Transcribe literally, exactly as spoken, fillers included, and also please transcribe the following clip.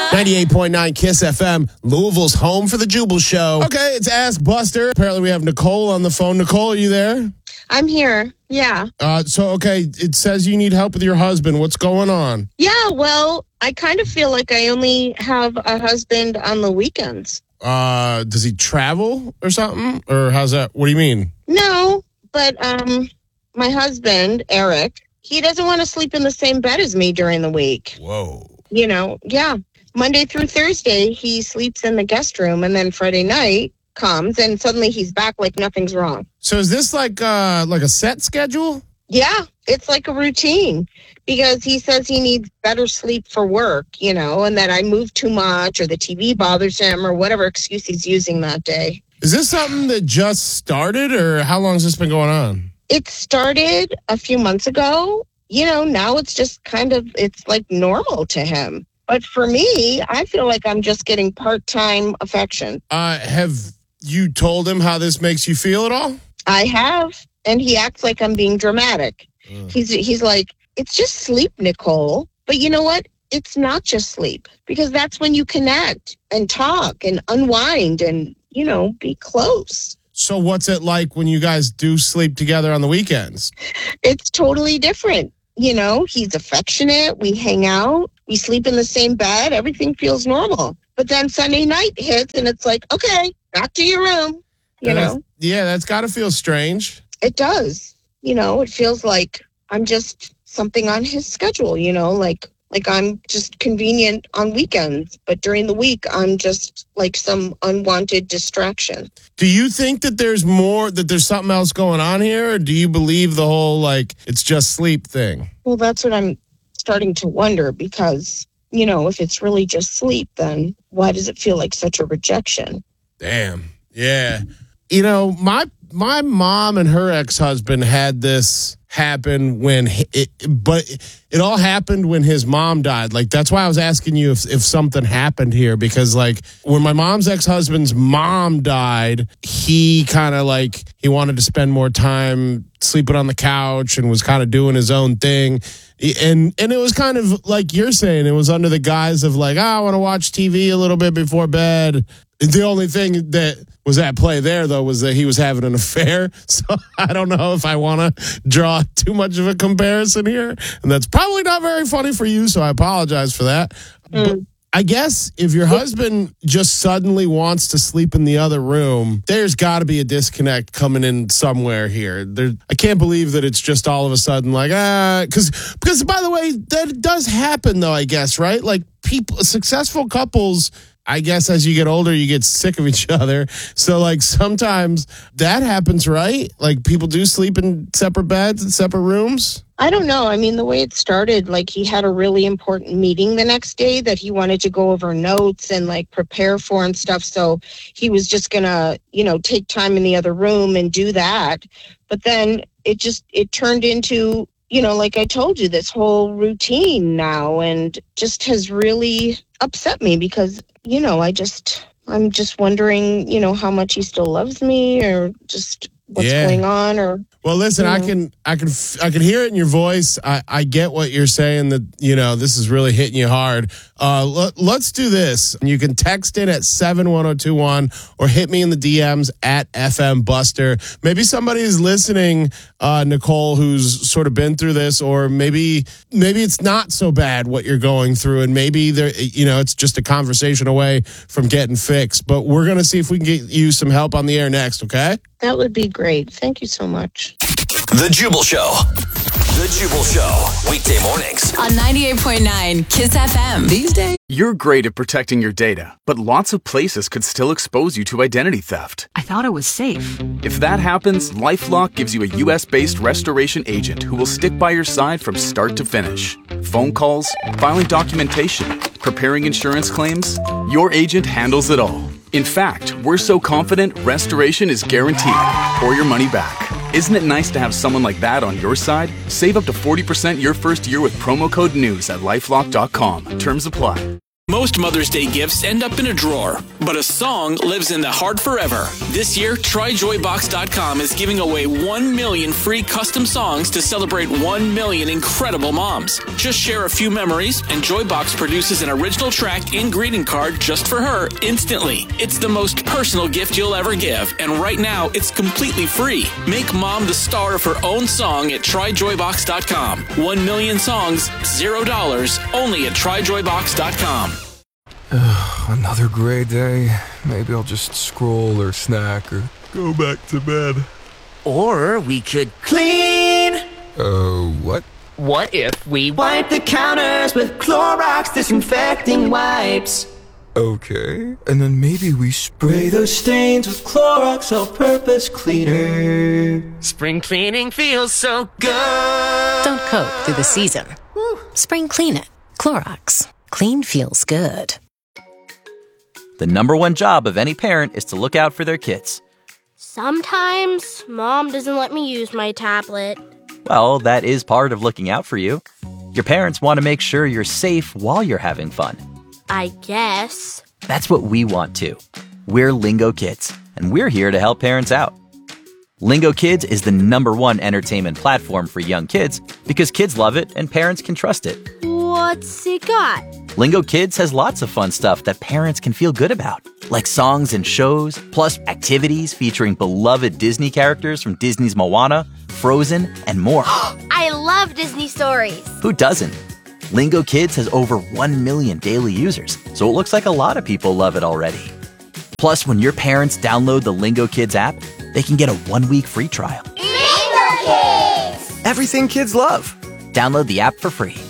ninety-eight point nine KISS F M, Louisville's home for the Jubal Show. Okay, it's Ask Buster. Apparently we have Nicole on the phone. Nicole, are you there? I'm here. Yeah. Uh, so, okay, it says you need help with your husband. What's going on? Yeah, well, I kind of feel like I only have a husband on the weekends. Uh, does he travel or something? Or how's that? What do you mean? No, but um, my husband, Eric, he doesn't want to sleep in the same bed as me during the week. Whoa. You know, yeah. Monday through Thursday, he sleeps in the guest room, and then Friday night comes, and suddenly he's back like nothing's wrong. So is this like uh like a set schedule? Yeah, it's like a routine because he says he needs better sleep for work, you know, and that I move too much or the T V bothers him or whatever excuse he's using that day. Is this something that just started, or how long has this been going on? It started a few months ago. You know, now it's just kind of, it's like normal to him. But for me, I feel like I'm just getting part-time affection. Uh, have you told him how this makes you feel at all? I have, and he acts like I'm being dramatic. Mm. He's he's like, it's just sleep, Nicole. But you know what? It's not just sleep, because that's when you connect and talk and unwind and, you know, be close. So what's it like when you guys do sleep together on the weekends? It's totally different. You know, he's affectionate. We hang out. We sleep in the same bed. Everything feels normal. But then Sunday night hits and it's like, okay, back to your room. You and know? Yeah, that's got to feel strange. It does. You know, it feels like I'm just something on his schedule, you know, like like I'm just convenient on weekends. But during the week, I'm just like some unwanted distraction. Do you think that there's more, that there's something else going on here? Or do you believe the whole, like, it's just sleep thing? Well, that's what I'm starting to wonder because, you know, if it's really just sleep, then why does it feel like such a rejection? Damn. Yeah. You know, my my mom and her ex-husband had this happen when it, but it all happened when his mom died. Like, that's why I was asking you if, if something happened here, because like when my mom's ex-husband's mom died, he kind of like, he wanted to spend more time sleeping on the couch and was kind of doing his own thing. And and it was kind of like you're saying, it was under the guise of like, oh, I want to watch T V a little bit before bed. The only thing that was at play there, though, was that he was having an affair. So I don't know if I want to draw too much of a comparison here. And that's probably not very funny for you, so I apologize for that. Mm. But I guess if your husband just suddenly wants to sleep in the other room, there's got to be a disconnect coming in somewhere here. There, I can't believe that it's just all of a sudden like, ah, because, because by the way, that does happen, though, I guess, right? Like people, successful couples, I guess as you get older, you get sick of each other. So, like, sometimes that happens, right? Like, people do sleep in separate beds and separate rooms. I don't know. I mean, the way it started, like, he had a really important meeting the next day that he wanted to go over notes and, like, prepare for and stuff. So he was just going to, you know, take time in the other room and do that. But then it just, it turned into, you know, like I told you, this whole routine now, and just has really upset me because, you know, I just, I'm just wondering, you know, how much he still loves me or just what's yeah. going on or. Well, listen, you know. I can, I can, I can hear it in your voice. I, I get what you're saying that, you know, this is really hitting you hard. Uh, let, let's do this. You can text in at seven one zero two one or hit me in the D Ms at F M Buster. Maybe somebody is listening, uh, Nicole, who's sort of been through this, or maybe, maybe it's not so bad what you're going through, and maybe there, you know, it's just a conversation away from getting fixed. But we're gonna see if we can get you some help on the air next. Okay? That would be great. Thank you so much. The Jubal Show. The Jubal Show. Weekday mornings. On ninety-eight point nine KISS F M. These days. You're great at protecting your data, but lots of places could still expose you to identity theft. I thought it was safe. If that happens, LifeLock gives you a U S-based restoration agent who will stick by your side from start to finish. Phone calls, filing documentation, preparing insurance claims. Your agent handles it all. In fact, we're so confident restoration is guaranteed or your money back. Isn't it nice to have someone like that on your side? Save up to forty percent your first year with promo code NEWS at LifeLock dot com. Terms apply. Most Mother's Day gifts end up in a drawer, but a song lives in the heart forever. This year, try joy box dot com is giving away one million free custom songs to celebrate one million incredible moms. Just share a few memories, and Joybox produces an original track and greeting card just for her instantly. It's the most personal gift you'll ever give, and right now, it's completely free. Make mom the star of her own song at try joy box dot com. One million songs, zero dollars, only at try joy box dot com. Another gray day. Maybe I'll just scroll or snack or go back to bed. Or we could clean. Uh, what? What if we wipe the counters with Clorox disinfecting wipes? Okay. And then maybe we spray those stains with Clorox all-purpose cleaner. Spring cleaning feels so good. Don't coat through the season. Woo. Spring clean it. Clorox. Clean feels good. The number one job of any parent is to look out for their kids. Sometimes Mom doesn't let me use my tablet. Well, that is part of looking out for you. Your parents want to make sure you're safe while you're having fun. I guess. That's what we want too. We're Lingo Kids, and we're here to help parents out. Lingo Kids is the number one entertainment platform for young kids because kids love it and parents can trust it. What's it got? Lingo Kids has lots of fun stuff that parents can feel good about, like songs and shows, plus activities featuring beloved Disney characters from Disney's Moana, Frozen, and more. I love Disney stories. Who doesn't? Lingo Kids has over one million daily users, so it looks like a lot of people love it already. Plus, when your parents download the Lingo Kids app, they can get a one-week free trial. Lingo Kids! Everything kids love. Download the app for free.